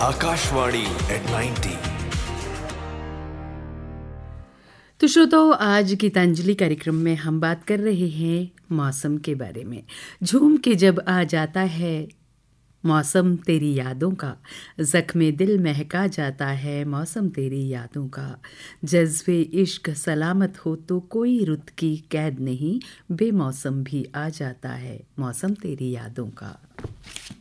Akashvani eight 90। तो श्रोताओं, आज गीतांजलि कार्यक्रम में हम बात कर रहे हैं मौसम के बारे में। झूम के जब आ जाता है मौसम तेरी यादों का, ज़ख्मे दिल महका जाता है मौसम तेरी यादों का। जज्बे इश्क सलामत हो तो कोई रुत की कैद नहीं, बेमौसम भी आ जाता है मौसम तेरी यादों का।